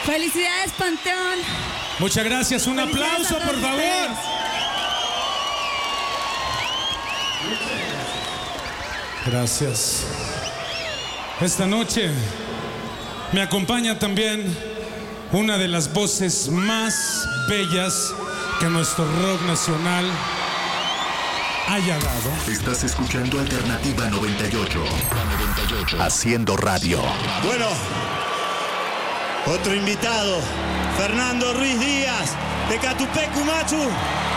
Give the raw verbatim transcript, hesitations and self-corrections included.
Felicidades, Panteón. Muchas gracias. Un aplauso, por favor. Gracias. Esta noche me acompaña también una de las voces más bellas que nuestro rock nacional haya dado. Estás escuchando Alternativa noventa y ocho. Haciendo radio. Bueno, otro invitado, Fernando Ruiz Díaz, de Catupecu Machu.